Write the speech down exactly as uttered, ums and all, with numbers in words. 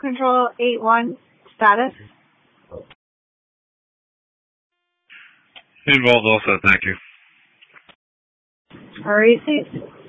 Control eight one, status? Involved also, thank you. Are you safe?